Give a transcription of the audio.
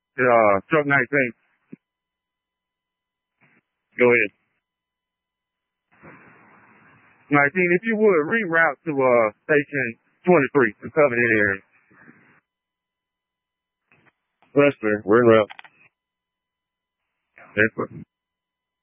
truck 19. Go ahead. 19, if you would, reroute to station 23 to cover that area. Lester, we're in route. That's what.